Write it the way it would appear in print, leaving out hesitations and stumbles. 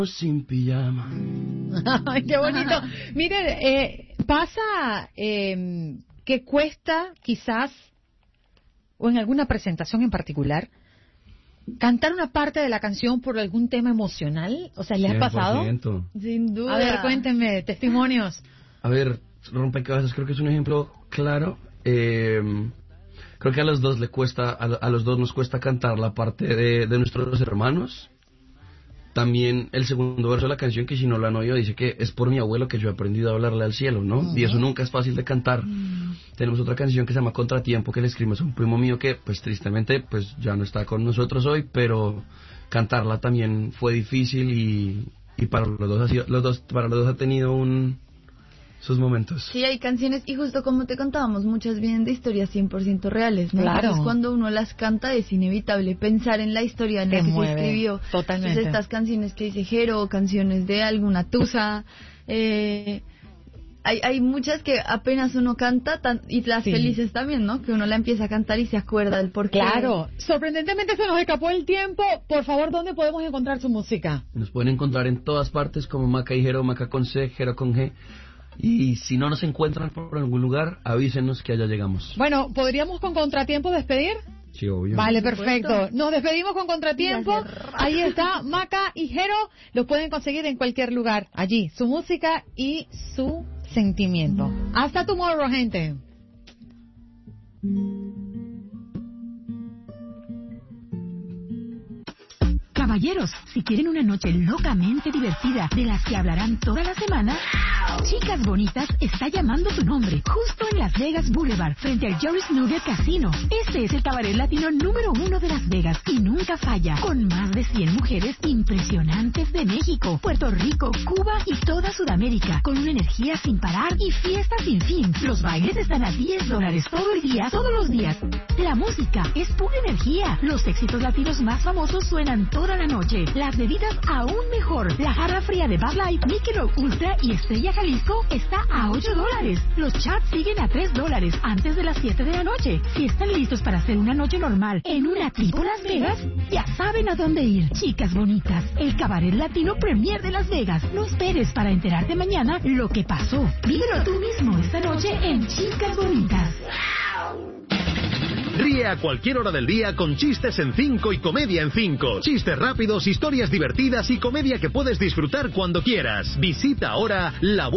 sin pijama. Ay, qué bonito. Miren, pasa que cuesta quizás, o en alguna presentación en particular, cantar una parte de la canción por algún tema emocional. O sea, ¿le ha pasado? Sin duda. A ver, cuéntenme, testimonios. A ver, Rompecabezas creo que es un ejemplo claro. Creo que a los dos a los dos nos cuesta cantar la parte de nuestros hermanos. También el segundo verso de la canción, que si no lo han oído, dice que es por mi abuelo que yo he aprendido a hablarle al cielo, ¿no? Y eso nunca es fácil de cantar. Tenemos otra canción que se llama Contratiempo, que le escribimos a un primo mío que, pues tristemente, pues ya no está con nosotros hoy, pero cantarla también fue difícil y para los dos ha tenido sus momentos. Sí, hay canciones, y justo como te contábamos, muchas vienen de historias 100% reales, ¿no? Claro. Entonces, cuando uno las canta es inevitable pensar en la historia en la que se escribió. Totalmente. Entonces, estas canciones que dice Jero, canciones de alguna tusa, hay muchas que apenas uno canta, y las felices también, ¿no? Que uno la empieza a cantar y se acuerda del porqué. Claro. Sorprendentemente se nos escapó el tiempo. Por favor, ¿dónde podemos encontrar su música? Nos pueden encontrar en todas partes como Maca y Jero, Maca con C, Jero con G. Y si no nos encuentran por algún lugar, avísenos que allá llegamos. Bueno, ¿podríamos con Contratiempo despedir? Sí, obvio. Vale, perfecto. Nos despedimos con Contratiempo. Ahí está Maca y Jero. Los pueden conseguir en cualquier lugar. Allí, su música y su sentimiento. Hasta tomorrow, gente. Caballeros, si quieren una noche locamente divertida de las que hablarán toda la semana, Chicas Bonitas está llamando tu nombre, justo en Las Vegas Boulevard, frente al Joris Nugget Casino. Este es el cabaret latino número 1 de Las Vegas y nunca falla, con más de 100 mujeres impresionantes de México, Puerto Rico, Cuba y toda Sudamérica, con una energía sin parar y fiesta sin fin. Los bailes están a $10 todo el día, todos los días. La música es pura energía. Los éxitos latinos más famosos suenan toda la noche. Las bebidas aún mejor. La jarra fría de Bud Light, Michelob Ultra y Estrella Jalisco está a $8. Los chats siguen a $3 antes de las 7 de la noche. Si están listos para hacer una noche normal en una tipo Las Vegas, ya saben a dónde ir. Chicas Bonitas, el cabaret latino premier de Las Vegas. No esperes para enterarte mañana lo que pasó. Vívelo tú mismo esta noche en Chicas Bonitas. Ríe a cualquier hora del día con Chistes en 5 y Comedia en 5. Chistes rápidos, historias divertidas y comedia que puedes disfrutar cuando quieras. Visita ahora la